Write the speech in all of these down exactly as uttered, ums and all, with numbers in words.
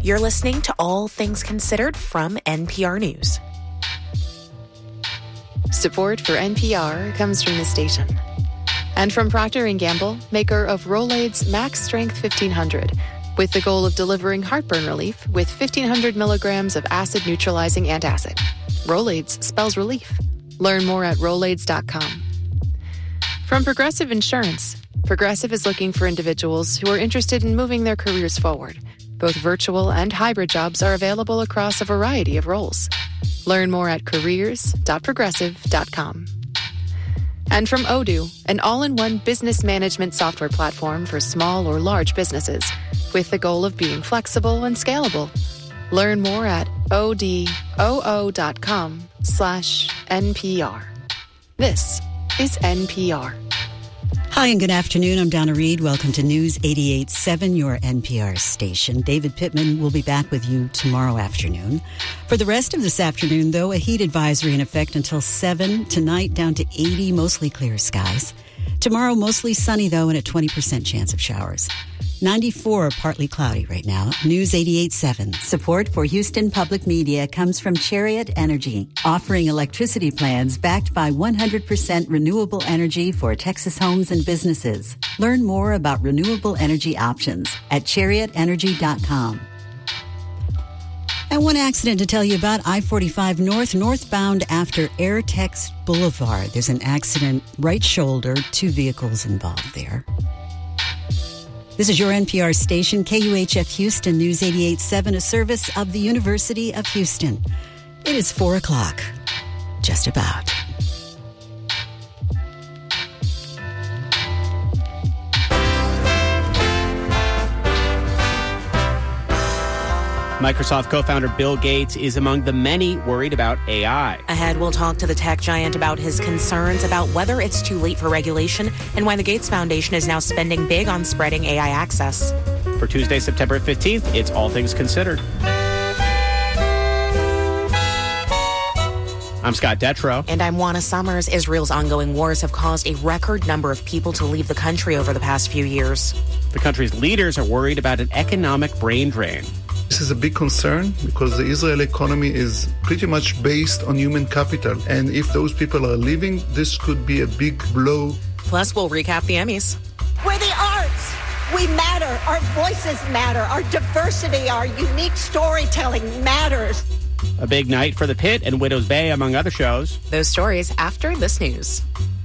You're listening to All Things Considered from N P R News. Support for N P R comes from the station. And from Procter and Gamble, maker of Rolaids Max Strength fifteen hundred, with the goal of delivering heartburn relief with fifteen hundred milligrams of acid-neutralizing antacid. Rolaids spells relief. Learn more at Rolaids dot com. From Progressive Insurance, Progressive is looking for individuals who are interested in moving their careers forward. Both virtual and hybrid jobs are available across a variety of roles. Learn more at careers dot progressive dot com. And from Odoo, an all-in-one business management software platform for small or large businesses, with the goal of being flexible and scalable. Learn more at odoo dot com slash N P R. This is N P R. Hi and good afternoon. I'm Donna Reed. Welcome to News eighty-eight point seven, your N P R station. David Pittman will be back with you tomorrow afternoon. For the rest of this afternoon, though, a heat advisory in effect until seven. Tonight, down to eighty, mostly clear skies. Tomorrow, mostly sunny, though, and a twenty percent chance of showers. ninety-four, partly cloudy right now. News eighty-eight point seven. Support for Houston Public Media comes from Chariot Energy, offering electricity plans backed by one hundred percent renewable energy for Texas homes and businesses. Learn more about renewable energy options at chariot energy dot com. And one accident to tell you about, I forty-five North, northbound after Airtex Boulevard. There's an accident, right shoulder, two vehicles involved there. This is your N P R station, K U H F Houston, News eighty-eight point seven, a service of the University of Houston. It is four o'clock, just about. Microsoft co-founder Bill Gates is among the many worried about A I. Ahead, we'll talk to the tech giant about his concerns about whether it's too late for regulation and why the Gates Foundation is now spending big on spreading A I access. For Tuesday, September fifteenth, it's All Things Considered. I'm Scott Detrow. And I'm Juana Summers. Israel's ongoing wars have caused a record number of people to leave the country over the past few years. The country's leaders are worried about an economic brain drain. This is a big concern because the Israeli economy is pretty much based on human capital. And if those people are leaving, this could be a big blow. Plus, we'll recap the Emmys. We're the arts. We matter. Our voices matter. Our diversity, our unique storytelling matters. A big night for The Pit and Widow's Bay, among other shows. Those stories after this news.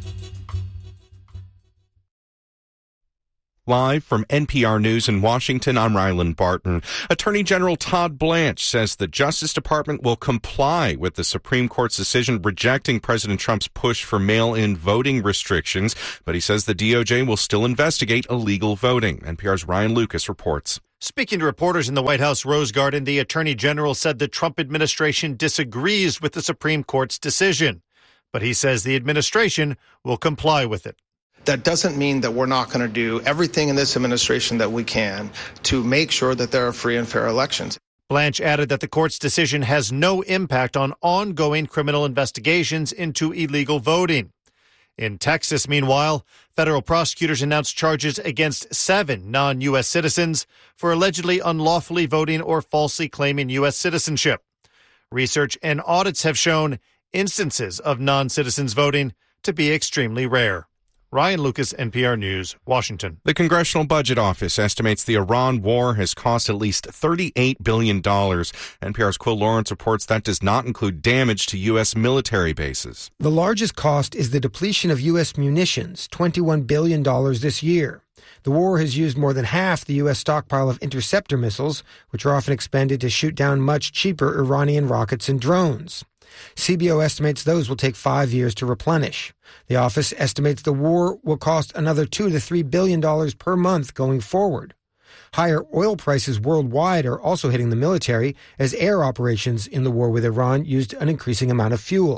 Live from N P R News in Washington, I'm Ryland Barton. Attorney General Todd Blanche says the Justice Department will comply with the Supreme Court's decision rejecting President Trump's push for mail-in voting restrictions, but he says the D O J will still investigate illegal voting. N P R's Ryan Lucas reports. Speaking to reporters in the White House Rose Garden, the Attorney General said the Trump administration disagrees with the Supreme Court's decision, but he says the administration will comply with it. That doesn't mean that we're not going to do everything in this administration that we can to make sure that there are free and fair elections. Blanche added that the court's decision has no impact on ongoing criminal investigations into illegal voting. In Texas, meanwhile, federal prosecutors announced charges against seven non-U S citizens for allegedly unlawfully voting or falsely claiming U S citizenship. Research and audits have shown instances of non-citizens voting to be extremely rare. Ryan Lucas, N P R News, Washington. The Congressional Budget Office estimates the Iran war has cost at least thirty-eight billion dollars. N P R's Quill Lawrence reports that does not include damage to U S military bases. The largest cost is the depletion of U S munitions, twenty-one billion dollars this year. The war has used more than half the U S stockpile of interceptor missiles, which are often expended to shoot down much cheaper Iranian rockets and drones. C B O estimates those will take five years to replenish. The office estimates the war will cost another two to three billion dollars per month going forward. Higher oil prices worldwide are also hitting the military as air operations in the war with Iran used an increasing amount of fuel.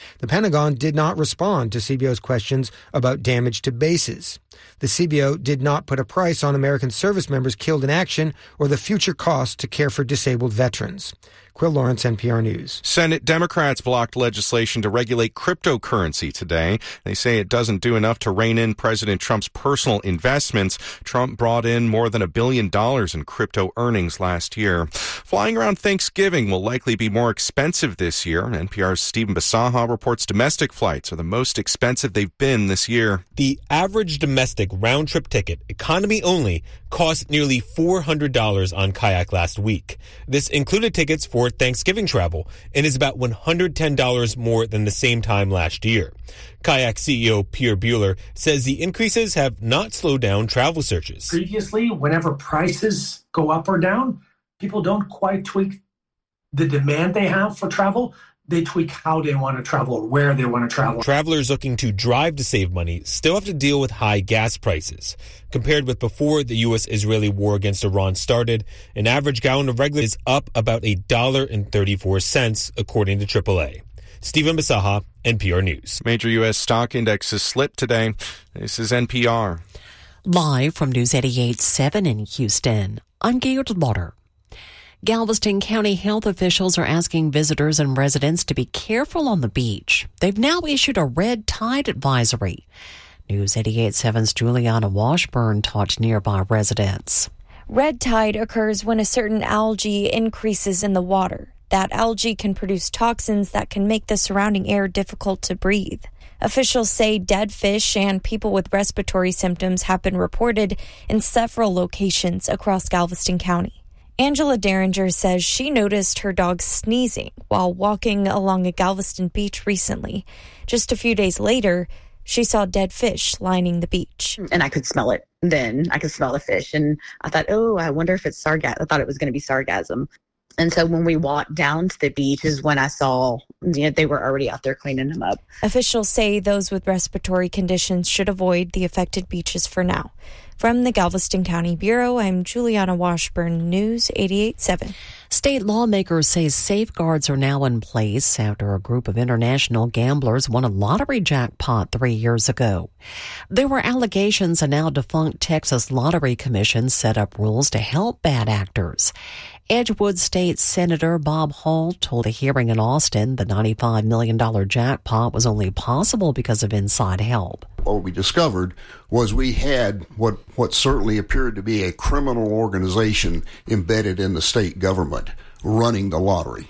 The Pentagon did not respond to C B O's questions about damage to bases. The C B O did not put a price on American service members killed in action or the future cost to care for disabled veterans. Quill Lawrence, N P R News. Senate Democrats blocked legislation to regulate cryptocurrency today. They say it doesn't do enough to rein in President Trump's personal investments. Trump brought in more than a billion dollars in crypto earnings last year. Flying around Thanksgiving will likely be more expensive this year. N P R's Stephen Basaha reports domestic flights are the most expensive they've been this year. The average domestic round-trip ticket, economy only, cost nearly four hundred dollars on Kayak last week. This included tickets for Thanksgiving travel and is about one hundred ten dollars more than the same time last year. Kayak C E O Pierre Bueller says the increases have not slowed down travel searches. Previously, whenever prices go up or down, people don't quite tweak the demand they have for travel. They tweak how they want to travel or where they want to travel. Travelers looking to drive to save money still have to deal with high gas prices. Compared with before the U S-Israeli war against Iran started, an average gallon of regular is up about one dollar and thirty-four cents, according to triple A. Stephen Basaha, N P R News. Major U S stock indexes slipped today. This is N P R. Live from News eighty-eight point seven in Houston, I'm Gail DeLauder. Galveston County health officials are asking visitors and residents to be careful on the beach. They've now issued a red tide advisory. News eighty-eight point seven's Juliana Washburn talked to nearby residents. Red tide occurs when a certain algae increases in the water. That algae can produce toxins that can make the surrounding air difficult to breathe. Officials say dead fish and people with respiratory symptoms have been reported in several locations across Galveston County. Angela Derringer says she noticed her dog sneezing while walking along a Galveston beach recently. Just a few days later, she saw dead fish lining the beach. And I could smell it then. I could smell the fish. And I thought, oh, I wonder if it's sargassum. I thought it was going to be sargassum. And so when we walked down to the beach is when I saw, you know, they were already out there cleaning them up. Officials say those with respiratory conditions should avoid the affected beaches for now. From the Galveston County Bureau, I'm Juliana Washburn, News eighty-eight point seven. State lawmakers say safeguards are now in place after a group of international gamblers won a lottery jackpot three years ago. There were allegations a now defunct Texas Lottery Commission set up rules to help bad actors. Edgewood State Senator Bob Hall told a hearing in Austin the ninety-five million dollars jackpot was only possible because of inside help. What we discovered was we had what, what certainly appeared to be a criminal organization embedded in the state government running the lottery.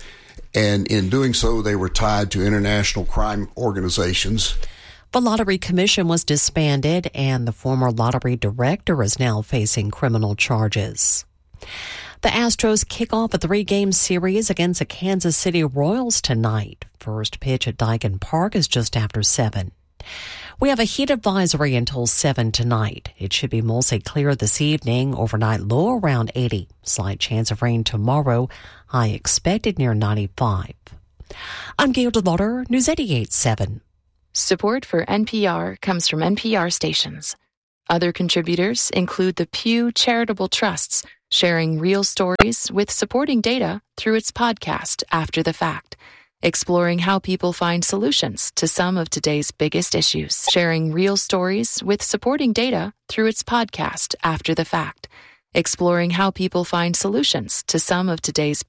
And in doing so, they were tied to international crime organizations. The Lottery Commission was disbanded, and the former lottery director is now facing criminal charges. The Astros kick off a three-game series against the Kansas City Royals tonight. First pitch at Daikin Park is just after seven. We have a heat advisory until seven tonight. It should be mostly clear this evening. Overnight low around eighty. Slight chance of rain tomorrow. High expected near ninety-five. I'm Gail DeLauder, News eighty-eight point seven. Support for N P R comes from N P R stations. Other contributors include the Pew Charitable Trusts, sharing real stories with supporting data through its podcast, After the Fact, exploring how people find solutions to some of today's biggest issues. Sharing real stories with supporting data through its podcast, After the Fact, exploring how people find solutions to some of today's